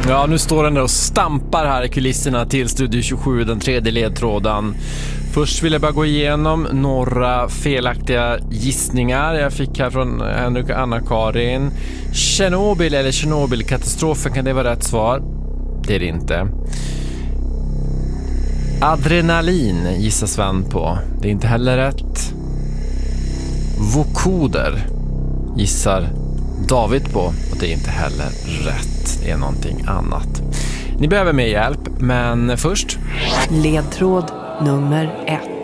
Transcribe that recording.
Ja, nu står den där och stampar här i kulisserna till Studio 27, den tredje ledtråden. Först vill jag bara gå igenom några felaktiga gissningar jag fick här från Henrik och Anna-Karin. Tjernobyl eller Tjernobylkatastrofen, kan det vara rätt svar? Det är det inte. Adrenalin gissar Sven på. Det är inte heller rätt. Vokoder gissar David på, och det är inte heller rätt. Det är någonting annat. Ni behöver mer hjälp, men först... Ledtråd nummer 1.